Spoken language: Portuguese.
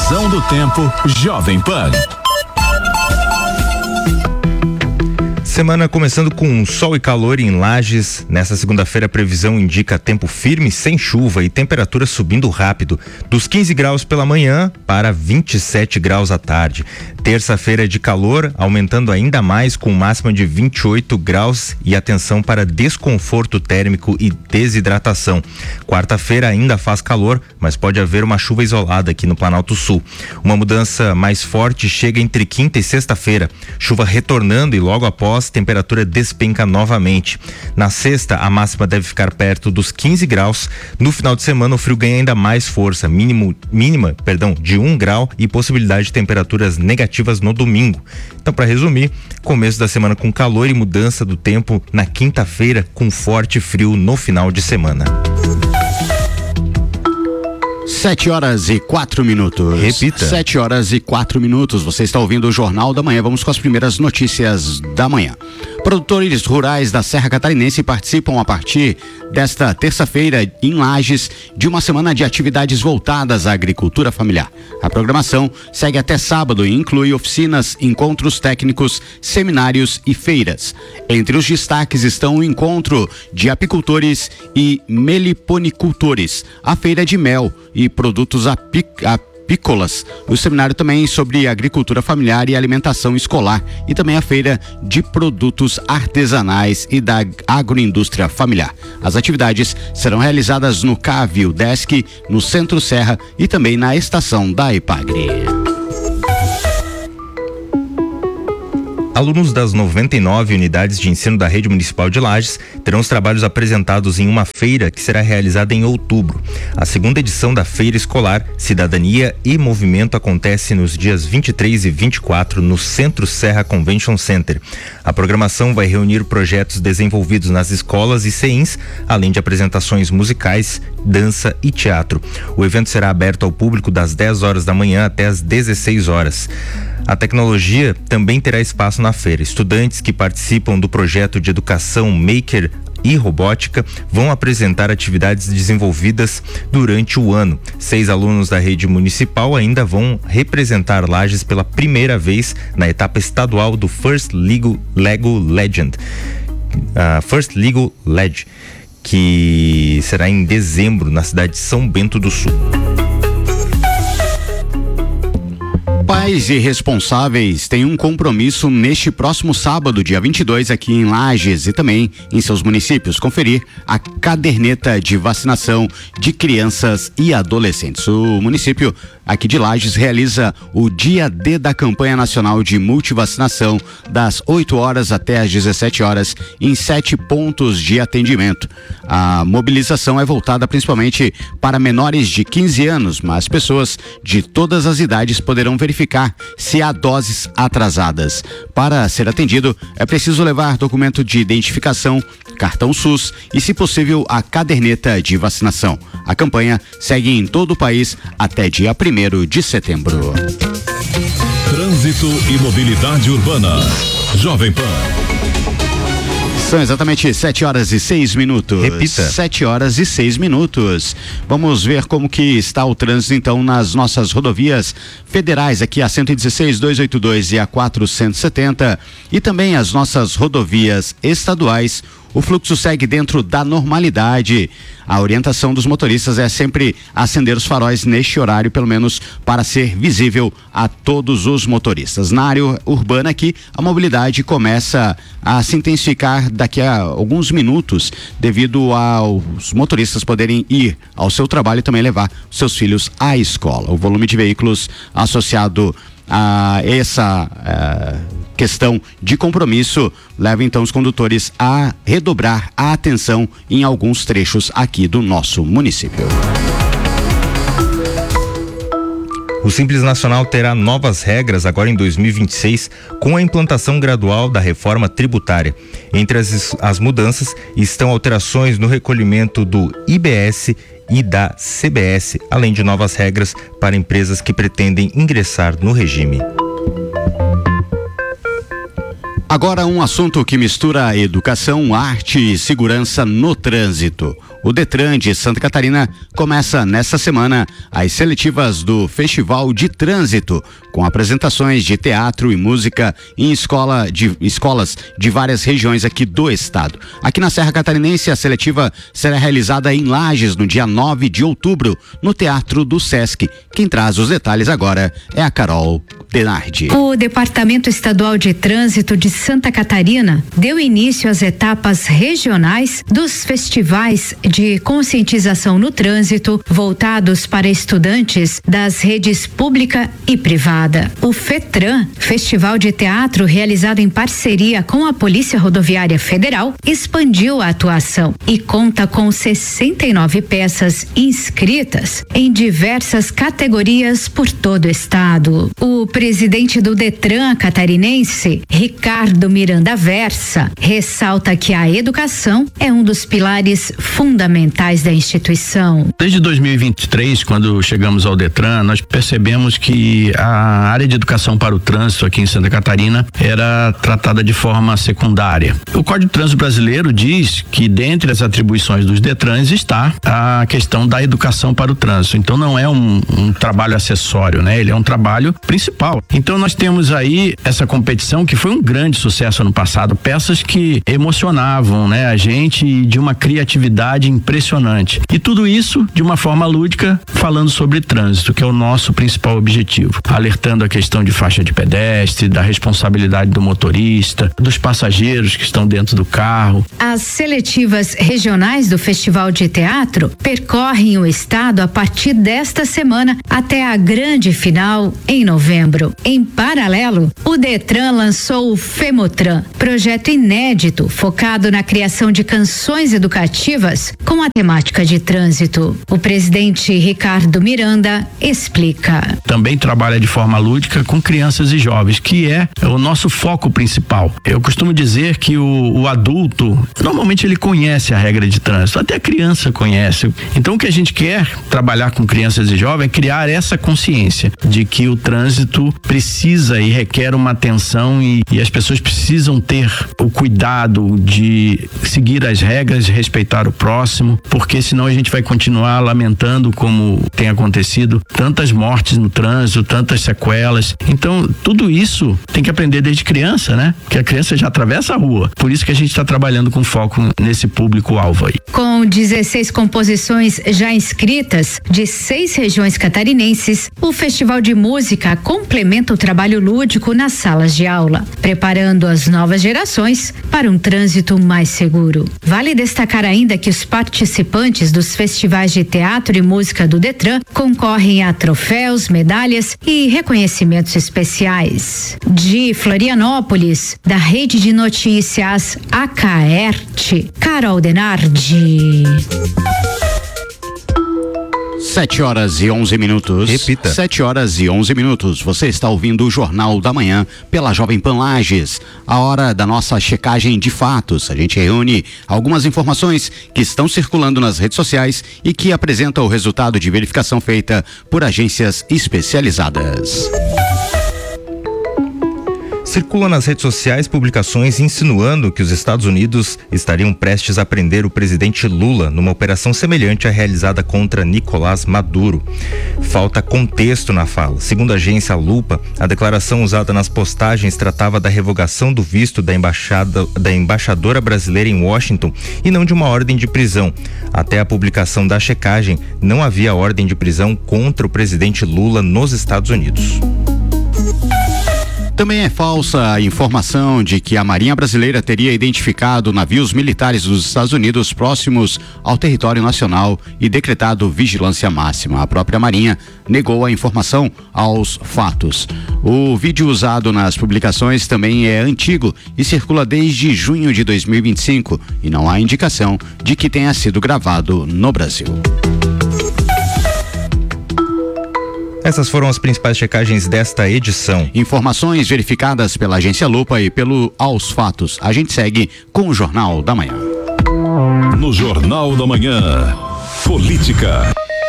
Previsão do tempo Jovem Pan. Semana começando com sol e calor em Lages. Nessa segunda-feira a previsão indica tempo firme, sem chuva e temperatura subindo rápido, dos 15 graus pela manhã para 27 graus à tarde. Terça-feira de calor, aumentando ainda mais com máxima de 28 graus e atenção para desconforto térmico e desidratação. Quarta-feira ainda faz calor, mas pode haver uma chuva isolada aqui no Planalto Sul. Uma mudança mais forte chega entre quinta e sexta-feira. Chuva retornando e logo após temperatura despenca novamente. Na sexta, a máxima deve ficar perto dos 15 graus. No final de semana, o frio ganha ainda mais força, mínima de 1 grau e possibilidade de temperaturas negativas no domingo. Então, para resumir, começo da semana com calor e mudança do tempo na quinta-feira com forte frio no final de semana. 7h04. Repita. 7h04. Você está ouvindo o Jornal da Manhã. Vamos com as primeiras notícias da manhã. Produtores rurais da Serra Catarinense participam a partir desta terça-feira em Lages de uma semana de atividades voltadas à agricultura familiar. A programação segue até sábado e inclui oficinas, encontros técnicos, seminários e feiras. Entre os destaques estão o encontro de apicultores e meliponicultores, a feira de mel e produtos apícolas, o seminário também sobre agricultura familiar e alimentação escolar e também a feira de produtos artesanais e da agroindústria familiar. As atividades serão realizadas no CAV, o Desk, no Centro Serra e também na estação da Ipagre. Alunos das 99 unidades de ensino da Rede Municipal de Lages terão os trabalhos apresentados em uma feira que será realizada em outubro. A segunda edição da Feira Escolar Cidadania e Movimento acontece nos dias 23 e 24 no Centro Serra Convention Center. A programação vai reunir projetos desenvolvidos nas escolas e CEINs, além de apresentações musicais, dança e teatro. O evento será aberto ao público das 10 horas da manhã até as 16 horas. A tecnologia também terá espaço na feira. Estudantes que participam do projeto de educação Maker e robótica vão apresentar atividades desenvolvidas durante o ano. 6 alunos da rede municipal ainda vão representar Lages pela primeira vez na etapa estadual do First Lego Legend, que será em dezembro na cidade de São Bento do Sul. Pais e responsáveis têm um compromisso neste próximo sábado, dia 22, aqui em Lages e também em seus municípios, conferir a caderneta de vacinação de crianças e adolescentes. O município aqui de Lages realiza o dia D da campanha nacional de multivacinação das 8 horas até as 17 horas em 7 pontos de atendimento. A mobilização é voltada principalmente para menores de 15 anos, mas pessoas de todas as idades poderão verificar se há doses atrasadas. Para ser atendido, é preciso levar documento de identificação, cartão SUS e, se possível, a caderneta de vacinação. A campanha segue em todo o país até dia 1º de setembro. Trânsito e mobilidade urbana. Jovem Pan. São exatamente 7h06. Repita. 7h06. Vamos ver como que está o trânsito então nas nossas rodovias federais, aqui a 116, 282 e a 470 e também as nossas rodovias estaduais. O fluxo segue dentro da normalidade. A orientação dos motoristas é sempre acender os faróis neste horário, pelo menos para ser visível a todos os motoristas. Na área urbana aqui, a mobilidade começa a se intensificar daqui a alguns minutos, devido aos motoristas poderem ir ao seu trabalho e também levar seus filhos à escola. O volume de veículos associado a essa questão de compromisso leva então os condutores a redobrar a atenção em alguns trechos aqui do nosso município. O Simples Nacional terá novas regras agora em 2026, com a implantação gradual da reforma tributária. Entre as mudanças estão alterações no recolhimento do IBS e da CBS, além de novas regras para empresas que pretendem ingressar no regime. Agora um assunto que mistura educação, arte e segurança no trânsito. O Detran de Santa Catarina começa nesta semana as seletivas do Festival de Trânsito, com apresentações de teatro e música em escolas de várias regiões aqui do estado. Aqui na Serra Catarinense, a seletiva será realizada em Lages no dia 9 de outubro, no Teatro do Sesc. Quem traz os detalhes agora é a Carol Denardi. O Departamento Estadual de Trânsito de Santa Catarina deu início às etapas regionais dos festivais de conscientização no trânsito voltados para estudantes das redes pública e privada. O FETRAN, Festival de Teatro realizado em parceria com a Polícia Rodoviária Federal, expandiu a atuação e conta com 69 peças inscritas em diversas categorias por todo o estado. O presidente do Detran catarinense, Ricardo Miranda Versa, ressalta que a educação é um dos pilares fundamentais da instituição. Desde 2023, quando chegamos ao Detran, nós percebemos que a área de educação para o trânsito aqui em Santa Catarina era tratada de forma secundária. O Código de Trânsito Brasileiro diz que dentre as atribuições dos Detrans está a questão da educação para o trânsito. Então não é um trabalho acessório, né? Ele é um trabalho principal. Então nós temos aí essa competição que foi um grande sucesso ano passado, peças que emocionavam, né, a gente, de uma criatividade impressionante. E tudo isso de uma forma lúdica, falando sobre trânsito, que é o nosso principal objetivo. Alertando a questão de faixa de pedestre, da responsabilidade do motorista, dos passageiros que estão dentro do carro. As seletivas regionais do Festival de Teatro percorrem o estado a partir desta semana até a grande final em novembro. Em paralelo, o Detran lançou o Femotran, projeto inédito focado na criação de canções educativas com a temática de trânsito. O presidente Ricardo Miranda explica. Também trabalha de forma lúdica com crianças e jovens, que é o nosso foco principal. Eu costumo dizer que o adulto, normalmente ele conhece a regra de trânsito, até a criança conhece. Então o que a gente quer trabalhar com crianças e jovens é criar essa consciência de que o trânsito precisa e requer uma atenção e as pessoas precisam ter o cuidado de seguir as regras, respeitar o próximo, porque senão a gente vai continuar lamentando, como tem acontecido, tantas mortes no trânsito, tantas sequelas. Então tudo isso tem que aprender desde criança, né? Que a criança já atravessa a rua. Por isso que a gente está trabalhando com foco nesse público-alvo aí. Com 16 composições já inscritas de 6 regiões catarinenses, o Festival de Música complementa o trabalho lúdico nas salas de aula, preparando as novas gerações para um trânsito mais seguro. Vale destacar ainda que os participantes dos festivais de teatro e música do Detran concorrem a troféus, medalhas e reconhecimentos especiais. De Florianópolis, da Rede de Notícias Acaerte, Carol Denardi. 7h11. Repita. 7h11. Você está ouvindo o Jornal da Manhã pela Jovem Pan Lages. A hora da nossa checagem de fatos. A gente reúne algumas informações que estão circulando nas redes sociais e que apresentam o resultado de verificação feita por agências especializadas. Circulam nas redes sociais publicações insinuando que os Estados Unidos estariam prestes a prender o presidente Lula numa operação semelhante à realizada contra Nicolás Maduro. Falta contexto na fala. Segundo a agência Lupa, a declaração usada nas postagens tratava da revogação do visto da embaixadora brasileira em Washington e não de uma ordem de prisão. Até a publicação da checagem, não havia ordem de prisão contra o presidente Lula nos Estados Unidos. Também é falsa a informação de que a Marinha Brasileira teria identificado navios militares dos Estados Unidos próximos ao território nacional e decretado vigilância máxima. A própria Marinha negou a informação aos fatos. O vídeo usado nas publicações também é antigo e circula desde junho de 2025 e não há indicação de que tenha sido gravado no Brasil. Essas foram as principais checagens desta edição. Informações verificadas pela agência Lupa e pelo Aos Fatos. A gente segue com o Jornal da Manhã. No Jornal da Manhã, política.